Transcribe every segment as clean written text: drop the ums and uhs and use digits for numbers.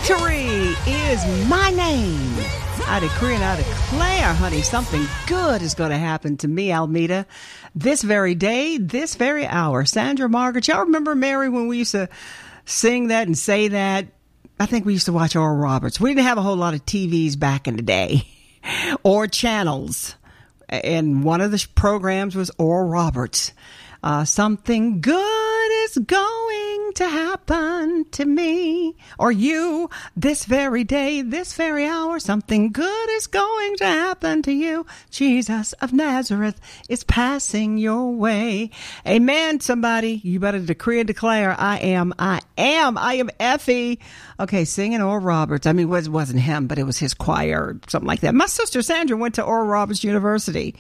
Victory is my name. I decree and I declare, honey, something good is going to happen to me, Almeda, this very day, this very hour. Sandra Margaret, y'all remember, Mary, when we used to sing that and say that? I think we used to watch Oral Roberts. We didn't have a whole lot of TVs back in the day or channels. And one of the programs was Oral Roberts. Something good is going to happen to me or you this very day, this very hour. Something good is going to happen to you. Jesus of Nazareth is passing your way. Amen, somebody. You better decree and declare, I am Effie. Okay, singing Oral Roberts. I mean, it wasn't him, but it was his choir or something like that. My sister Sandra went to Oral Roberts University.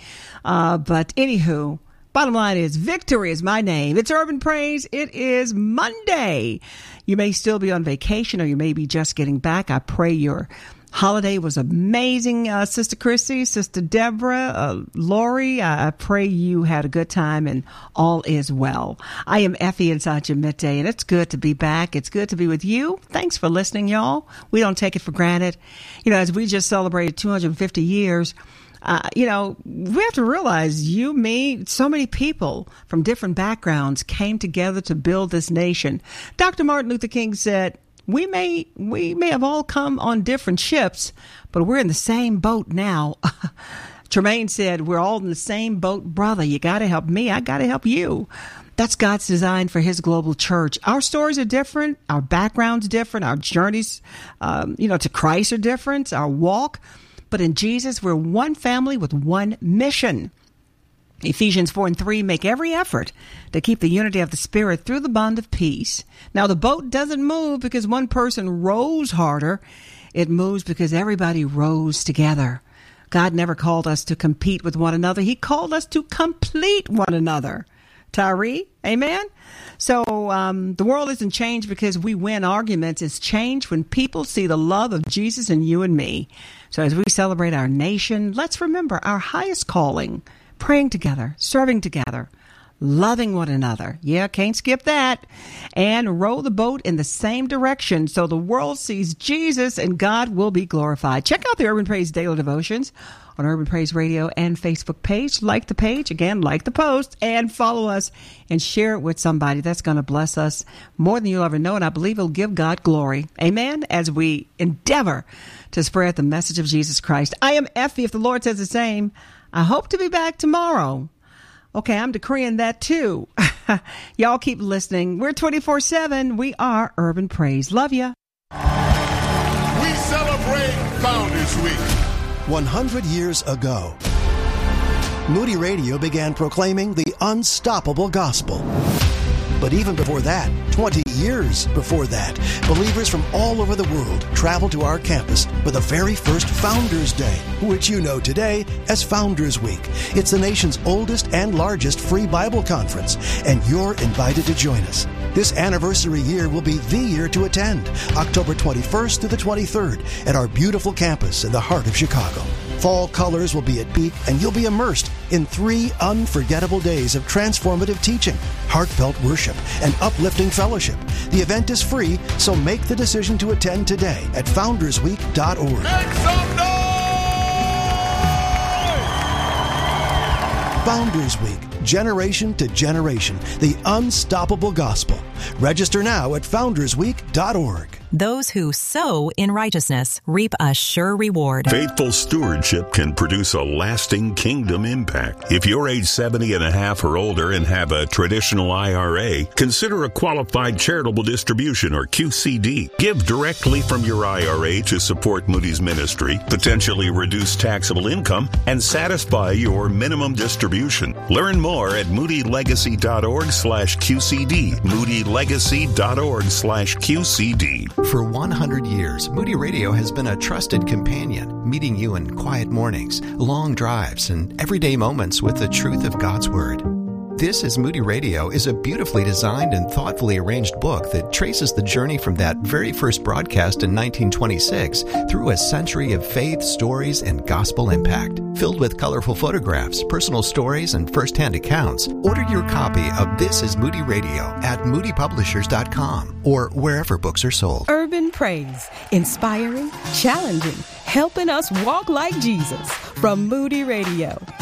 But anywho, bottom line is, victory is my name. It's Urban Praise. It is Monday. You may still be on vacation or you may be just getting back. I pray your holiday was amazing. Sister Chrissy, Sister Deborah, Lori, I pray you had a good time and all is well. I am Effie inside your midday, and it's good to be back. It's good to be with you. Thanks for listening, y'all. We don't take it for granted. You know, as we just celebrated 250 years, we have to realize you, me, so many people from different backgrounds came together to build this nation. Dr. Martin Luther King said, we may have all come on different ships, but we're in the same boat now. Tremaine said, we're all in the same boat, brother. You got to help me. I got to help you. That's God's design for his global church. Our stories are different. Our backgrounds different. Our journeys, to Christ are different. Our walk. But in Jesus, we're one family with one mission. Ephesians 4:3, make every effort to keep the unity of the Spirit through the bond of peace. Now, the boat doesn't move because one person rows harder. It moves because everybody rows together. God never called us to compete with one another. He called us to complete one another. Tyree, amen? So the world isn't changed because we win arguments. It's changed when people see the love of Jesus in you and me. So as we celebrate our nation, let's remember our highest calling, praying together, serving together, loving one another. Yeah, can't skip that. And row the boat in the same direction so the world sees Jesus and God will be glorified. Check out the Urban Praise Daily Devotions on Urban Praise Radio and Facebook page. Like the page, again, like the post, and follow us and share it with somebody. That's going to bless us more than you'll ever know, and I believe it'll give God glory. Amen? As we endeavor to spread the message of Jesus Christ. I am Effie, if the Lord says the same. I hope to be back tomorrow. Okay, I'm decreeing that too. Y'all keep listening. We're 24/7. We are Urban Praise. Love ya. We celebrate Founders Week. 100 years ago, Moody Radio began proclaiming the unstoppable gospel. But even before that, 20 years before that, believers from all over the world traveled to our campus for the very first Founders Day, which you know today as Founders Week. It's the nation's oldest and largest free Bible conference, and you're invited to join us. This anniversary year will be the year to attend, October 21st to the 23rd at our beautiful campus in the heart of Chicago. Fall colors will be at peak, and you'll be immersed in 3 unforgettable days of transformative teaching, heartfelt worship, and uplifting fellowship. The event is free, so make the decision to attend today at foundersweek.org. Make some noise! Founders Week, generation to generation, the unstoppable gospel. Register now at foundersweek.org. Those who sow in righteousness reap a sure reward. Faithful stewardship can produce a lasting kingdom impact. If you're age 70 and a half or older and have a traditional IRA, consider a qualified charitable distribution or QCD. Give directly from your IRA to support Moody's ministry, potentially reduce taxable income, and satisfy your minimum distribution. Learn more at moodylegacy.org/QCD. moodylegacy.org/QCD. For 100 years, Moody Radio has been a trusted companion, meeting you in quiet mornings, long drives, and everyday moments with the truth of God's Word. This is Moody Radio is a beautifully designed and thoughtfully arranged book that traces the journey from that very first broadcast in 1926 through a century of faith, stories, and gospel impact. Filled with colorful photographs, personal stories, and first-hand accounts, order your copy of This is Moody Radio at moodypublishers.com or wherever books are sold. Urban Praise, inspiring, challenging, helping us walk like Jesus. From Moody Radio,